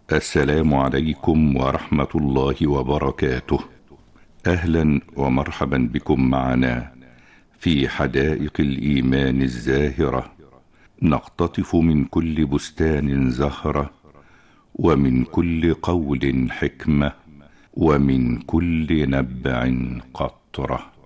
السلام عليكم ورحمة الله وبركاته. أهلا ومرحبا بكم معنا في حدائق الإيمان الزاهرة، نقتطف من كل بستان زهرة، ومن كل قول حكمة، ومن كل نبع قطرة.